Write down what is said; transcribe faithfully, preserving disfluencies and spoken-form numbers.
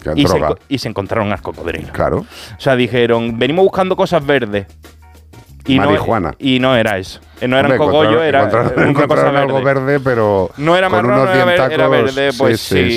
y, se, droga. y se encontraron al cocodrilo. Claro. O sea, dijeron, venimos buscando cosas verdes. Y marihuana. No, y no era eso. No era Hombre, un cogollo, era encontraron, una encontraron cosa algo verde. verde, pero no era con marrón, unos no era, ver, dientacos, era verde. Pues sí, sí,